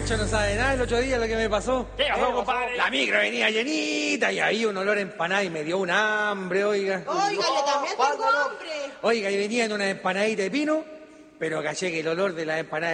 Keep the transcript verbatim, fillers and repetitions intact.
Nacho no sabe nada el otro día lo que me pasó. ¿Qué pasó, compadre? La micro venía llenita y había un olor a empanada y me dio un hambre, oiga. Oiga, yo también tengo hambre. Oiga, y venía en una empanadita de pino, pero caché que el olor de la empanada